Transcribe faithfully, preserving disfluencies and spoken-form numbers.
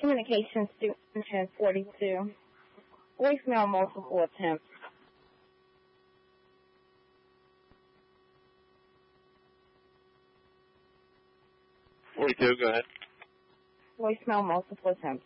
Communication student forty-two. Voicemail multiple attempts. forty-two, go ahead. Voicemail multiple attempts.